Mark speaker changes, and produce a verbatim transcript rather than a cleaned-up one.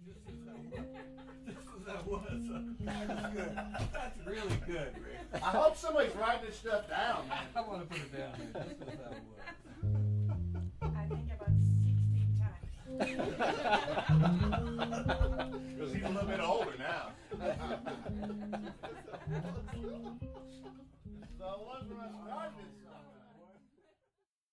Speaker 1: Just as I was. Just as I was. That's good. That's really good, Rick.
Speaker 2: I hope somebody's writing this stuff down, man.
Speaker 1: I want to put it down here. Just as I was.
Speaker 3: I think about sixteen times.
Speaker 2: Because he's a little bit older now. So I was when I started this.